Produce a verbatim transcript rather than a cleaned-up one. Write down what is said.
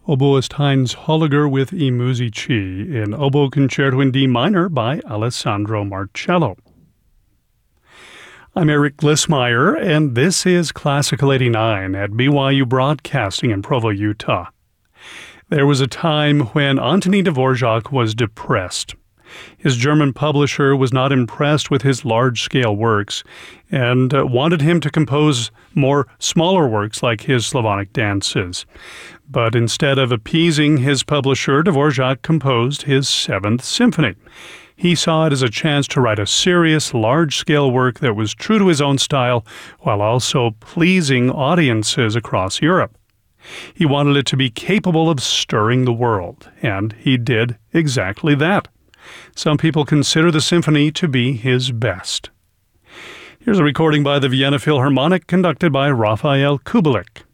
Oboist Heinz Holliger with I Musici in Oboe Concerto in D minor by Alessandro Marcello. I'm Eric Glissmeyer, and this is Classical eighty-nine at B Y U Broadcasting in Provo, Utah. There was a time when Antonin Dvorak was depressed. His German publisher was not impressed with his large-scale works and uh, wanted him to compose more smaller works like his Slavonic dances. But instead of appeasing his publisher, Dvorak composed his Seventh Symphony. He saw it as a chance to write a serious, large-scale work that was true to his own style while also pleasing audiences across Europe. He wanted it to be capable of stirring the world, and he did exactly that. Some people consider the symphony to be his best. Here's a recording by the Vienna Philharmonic conducted by Rafael Kubelik.